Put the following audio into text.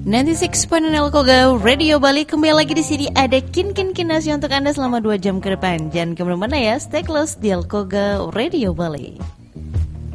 96.9 Elkoga Radio Bali, kembali lagi di sini ada kin-kin-kinasi untuk Anda selama 2 jam ke depan. Jangan kemana-mana ya, stay close di Elkoga Radio Bali.